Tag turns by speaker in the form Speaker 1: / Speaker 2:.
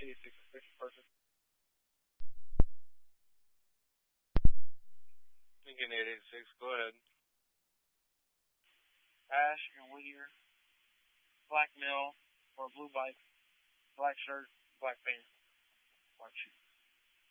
Speaker 1: 86 person.
Speaker 2: Lincoln 886, go ahead.
Speaker 1: Ash and Whittier, black male or blue bike, black shirt, black pants, black shoes.